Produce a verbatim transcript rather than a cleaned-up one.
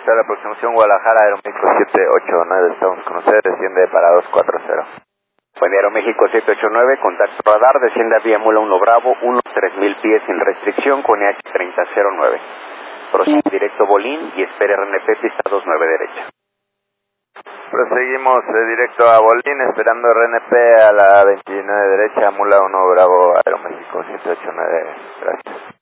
Está la aproximación Guadalajara, Aeroméxico siete ocho nueve, estamos con usted, desciende para dos cuatro cero. Buen día, Aeroméxico siete ocho nueve, contacto radar, desciende a vía Mula uno Bravo, unos tres mil pies sin restricción con E H treinta cero nueve. Prosigue directo Bolín y espere R N P pista dos nueve derecha. Proseguimos eh, directo a Bolín, esperando R N P a la veintinueve derecha, Mula uno Bravo, Aeroméxico siete ocho nueve, gracias.